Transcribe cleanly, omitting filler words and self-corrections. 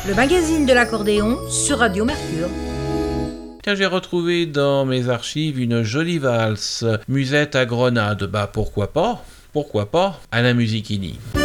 le magazine de l'accordéon sur Radio Mercure. Tiens, j'ai retrouvé dans mes archives une jolie valse, Musette à Grenade. Pourquoi pas Alain Musichini.